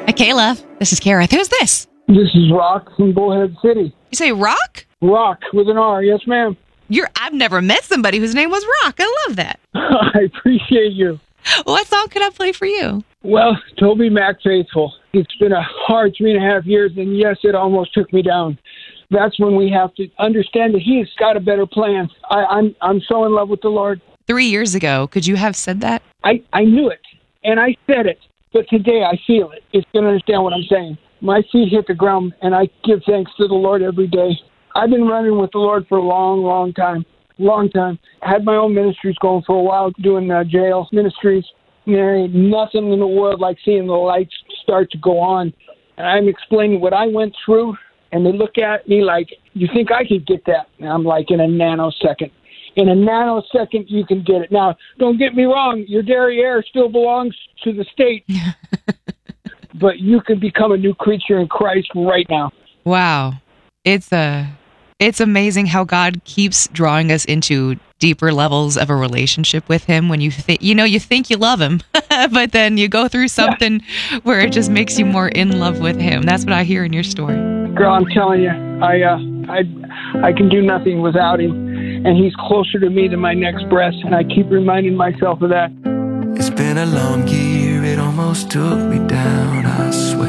Hi, Kayla. This is Kareth. Who's this? This is Rock from Bullhead City. You say Rock? Rock with an R, yes, ma'am. I've never met somebody whose name was Rock. I love that. I appreciate you. What song could I play for you? Well, Toby Mac Faithful. It's been a hard 3.5 years, and yes, it almost took me down. That's when we have to understand that He's got a better plan. I'm so in love with the Lord. 3 years ago, could you have said that? I knew it, and I said it, but today I feel it. It's going to understand what I'm saying. My feet hit the ground, and I give thanks to the Lord every day. I've been running with the Lord for a long time. I had my own ministries going for a while, doing jail ministries. There ain't nothing in the world like seeing the lights start to go on. And I'm explaining what I went through, and they look at me like, you think I could get that? And I'm like, in a nanosecond. In a nanosecond, you can get it. Now, don't get me wrong, your derriere still belongs to the state. But you can become a new creature in Christ right now. Wow. It's amazing how God keeps drawing us into deeper levels of a relationship with Him when you think you love Him, but then you go through something where it just makes you more in love with Him. That's what I hear in your story. Girl, I'm telling you, I can do nothing without Him, and He's closer to me than my next breath, and I keep reminding myself of that. It's been a long year, it almost took me down, I swear.